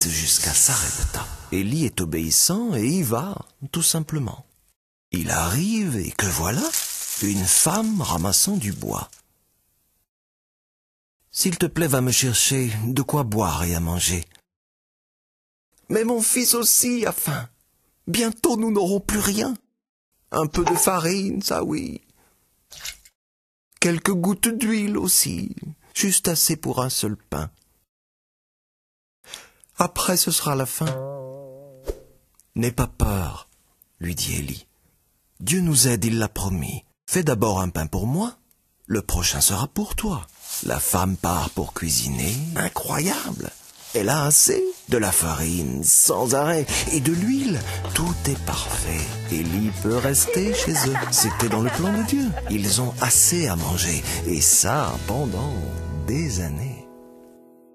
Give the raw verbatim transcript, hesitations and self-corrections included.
jusqu'à Sarepta. Élie est obéissant et y va, tout simplement. Il arrive et que voilà, une femme ramassant du bois. « S'il te plaît, va me chercher de quoi boire et à manger. »« Mais mon fils aussi a faim. Bientôt nous n'aurons plus rien. Un peu de farine, ça oui. Quelques gouttes d'huile aussi, juste assez pour un seul pain. Après ce sera la fin. »« N'aie pas peur, lui dit Élie. Dieu nous aide, il l'a promis. Fais d'abord un pain pour moi, le prochain sera pour toi. » La femme part pour cuisiner. Incroyable! Elle a assez de la farine, sans arrêt, et de l'huile. Tout est parfait. Élie peut rester chez eux. C'était dans le plan de Dieu. Ils ont assez à manger, et ça pendant des années.